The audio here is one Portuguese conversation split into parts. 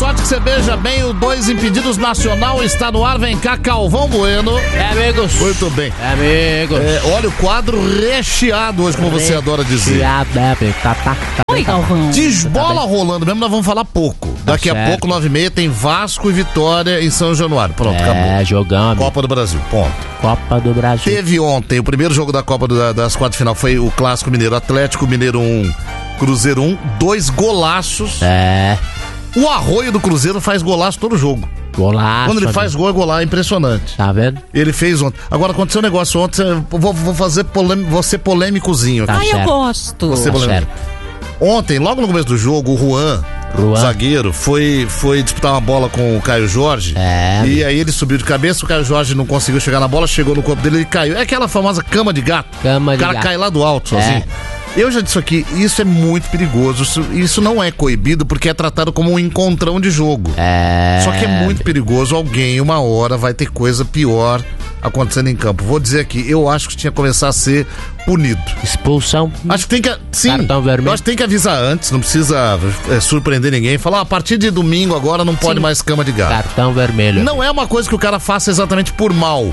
sorte que você beija bem. O Dois Impedidos Nacional está no ar. Vem cá, Calvão Bueno. Amigos. Muito bem. Amigos. Olha o quadro recheado hoje, como você adora dizer. Oi, Calvão. Desbola rolando mesmo, nós vamos falar pouco. Daqui a pouco, 9h30, tem Vasco e Vitória em São Januário. Pronto, acabou. Jogamos. Copa do Brasil, ponto. Copa do Brasil. Teve ontem, o primeiro jogo da Copa das quartas de final foi o Clássico Mineiro Atlético, Mineiro 1, Cruzeiro 1, 2 golaços. O Arroio do Cruzeiro faz golaço todo jogo. Golaço. Quando ele faz gol, é golaço, é impressionante. Tá vendo? Ele fez ontem. Agora aconteceu um negócio ontem, vou ser polêmicozinho aqui. Eu gosto. Vou ser polêmico. Ontem, logo no começo do jogo, o Juan, zagueiro, foi disputar uma bola com o Caio Jorge. E aí ele subiu de cabeça, o Caio Jorge não conseguiu chegar na bola, chegou no corpo dele e caiu. É aquela famosa cama de gato. O cara cai lá do alto sozinho. Eu já disse aqui, isso é muito perigoso. Isso não é coibido porque é tratado como um encontrão de jogo. Só que é muito perigoso. Alguém, uma hora, vai ter coisa pior acontecendo em campo. Vou dizer aqui, eu acho que tinha que começar a ser punido. Expulsão. Acho que tem que... Sim, cartão vermelho. eu acho que tem que avisar antes, não precisa surpreender ninguém. Falar, a partir de domingo agora não pode mais cama de gato. Cartão vermelho. Não é uma coisa que o cara faça exatamente por mal.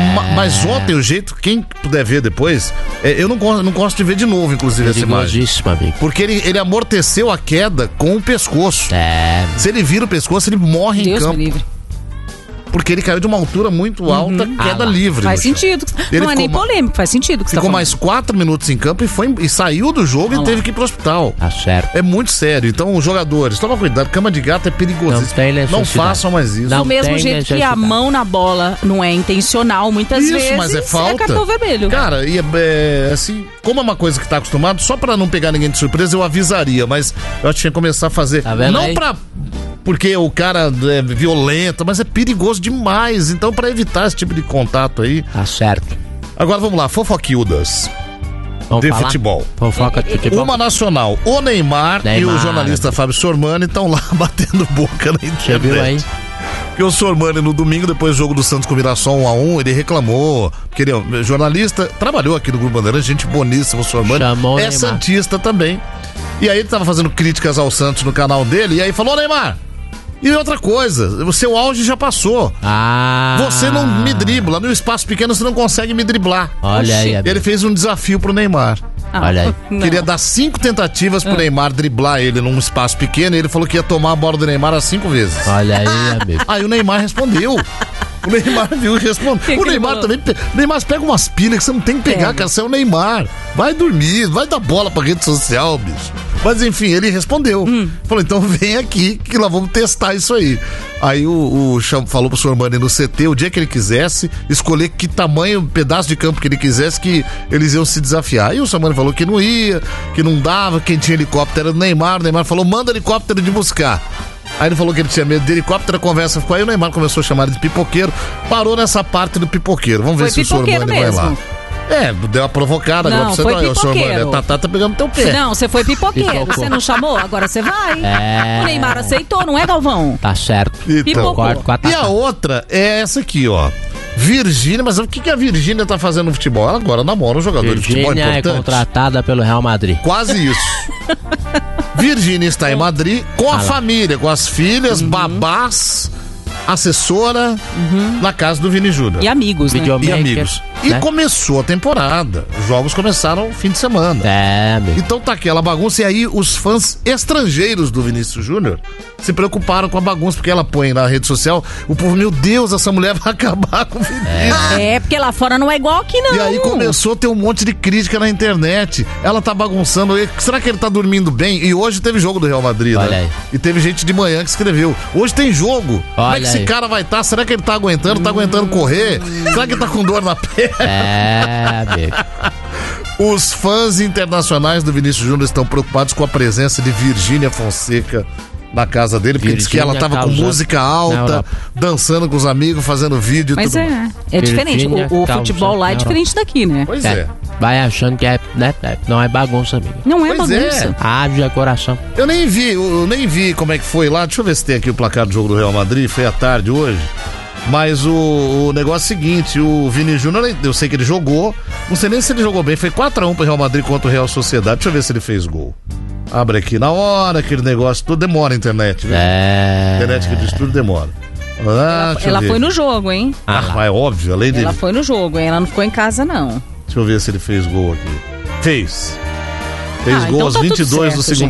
Mas ontem, o jeito, quem puder ver depois, eu não gosto de ver de novo, inclusive, essa imagem. Amigo. Porque ele amorteceu a queda com o pescoço. Se ele vira o pescoço, ele morre em campo. Me livre. Porque ele caiu de uma altura muito alta, queda livre. Faz sentido. Não é nem polêmico, faz sentido. Ficou mais 4 minutos em campo e saiu do jogo e teve que ir pro hospital. Tá certo. É muito sério. Então, os jogadores, toma cuidado, cama de gato é perigoso. Não façam mais isso. Do mesmo jeito que a mão na bola não é intencional, muitas vezes mas é falta. Cartão vermelho. Cara, e assim, como é uma coisa que tá acostumado, só pra não pegar ninguém de surpresa, eu avisaria, mas eu acho que tinha que começar a fazer. Tá vendo não aí? Porque o cara é violento, mas é perigoso demais. Então, pra evitar esse tipo de contato aí. Tá certo. Agora vamos lá, fofoquildas de futebol. Fofoca de futebol. Uma nacional. O Neymar e o jornalista Fábio Sormani estão lá batendo boca na internet. Você viu aí? Porque o Sormani, no domingo, depois do jogo do Santos com o Mirassol 1-1, ele reclamou. Porque ele é jornalista, trabalhou aqui no Grupo Bandeirante, gente boníssima, o Sormani. Chamou é santista também. E aí ele tava fazendo críticas ao Santos no canal dele, e aí falou: Neymar, e outra coisa, o seu auge já passou. Você não me dribla. No espaço pequeno você não consegue me driblar. Olha aí. Ele fez um desafio pro Neymar. Olha aí. Queria dar 5 tentativas pro Neymar driblar ele num espaço pequeno, e ele falou que ia tomar a bola do Neymar as 5 vezes. Olha aí, amigo. Aí o Neymar respondeu. O Neymar viu e respondeu. O Neymar também. O Neymar pega umas pilhas que você não tem que pegar, cara. Você é o Neymar. Vai dormir, vai dar bola pra rede social, bicho. Mas enfim, ele respondeu. Falou, então vem aqui que nós vamos testar isso aí. Aí o falou pro Sormani no CT, o dia que ele quisesse, escolher que tamanho, pedaço de campo que ele quisesse, que eles iam se desafiar. Aí o Sormani falou que não ia, que não dava, quem tinha helicóptero era o Neymar. O Neymar falou, manda helicóptero de buscar. Aí ele falou que ele tinha medo de helicóptero, a conversa ficou aí, o Neymar começou a chamar ele de pipoqueiro, parou nessa parte do pipoqueiro. Vamos ver se o Sormani vai lá. Deu uma provocada. Não, agora foi pipoqueiro. Tatá tá pegando teu pé. Não, você foi pipoqueiro. Você não chamou? Agora você vai. O Neymar aceitou, não é, Galvão? Tá certo. Então, e a outra é essa aqui, ó. Virgínia, mas o que a Virgínia tá fazendo no futebol? Ela agora namora um jogador de futebol importante. Virgínia é contratada pelo Real Madrid. Quase isso. Virgínia está em Madrid com a família, com as filhas, babás, assessora, na casa do Vini Júnior. E amigos, né? E amigos. E começou a temporada. Os jogos começaram no fim de semana. Amigo. Então tá aquela bagunça. E aí os fãs estrangeiros do Vinícius Júnior se preocuparam com a bagunça, porque ela põe na rede social, o povo, meu Deus, essa mulher vai acabar com o Vinícius. Porque lá fora não é igual aqui, não. E aí começou a ter um monte de crítica na internet. Ela tá bagunçando. Será que ele tá dormindo bem? E hoje teve jogo do Real Madrid, olha né? Aí. E teve gente de manhã que escreveu, hoje tem jogo. Como é que esse cara vai estar? Será que ele tá aguentando? Tá aguentando correr? Será que ele tá com dor na perna? Amigo. Os fãs internacionais do Vinícius Júnior estão preocupados com a presença de Virgínia Fonseca na casa dele, porque diz que ela tava com música alta, dançando com os amigos, fazendo vídeo e tudo. Mas é diferente. O futebol lá é diferente daqui, né? Pois é. Vai achando que não é bagunça, amigo. Não é bagunça. Haja coração. Eu nem vi como é que foi lá. Deixa eu ver se tem aqui o placar do jogo do Real Madrid. Foi à tarde hoje. Mas o negócio é o seguinte, o Vini Júnior, eu sei que ele jogou, não sei nem se ele jogou bem, foi 4-1 pro Real Madrid contra o Real Sociedade. Deixa eu ver se ele fez gol. Abre aqui na hora, aquele negócio todo. Demora a internet, viu? Internet que diz tudo demora. Ela foi no jogo, hein? É óbvio, além dele. Ela foi no jogo, hein? Ela não ficou em casa, não. Deixa eu ver se ele fez gol aqui. Fez gol então aos tá 22 do segundo